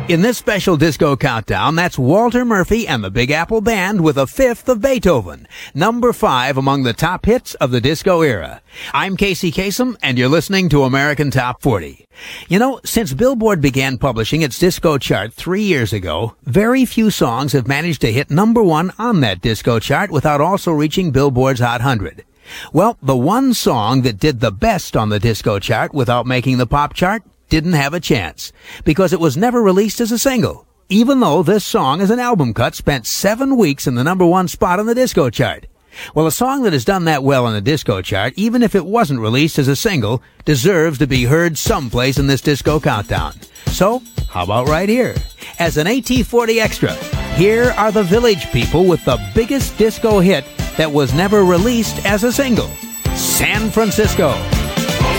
In this special disco countdown, that's Walter Murphy and the Big Apple Band with a fifth of Beethoven, number 5 among the top hits of the disco era. I'm Casey Kasem, and you're listening to American Top 40. You know, since Billboard began publishing its disco chart 3 years ago, very few songs have managed to hit number 1 on that disco chart without also reaching Billboard's Hot 100. Well, the one song that did the best on the disco chart without making the pop chart didn't have a chance, because it was never released as a single, even though this song as an album cut spent 7 weeks in the number 1 spot on the disco chart. Well, a song that has done that well on the disco chart, even if it wasn't released as a single, deserves to be heard someplace in this disco countdown. So, how about right here? As an AT40 extra, here are the Village People with the biggest disco hit that was never released as a single, San Francisco.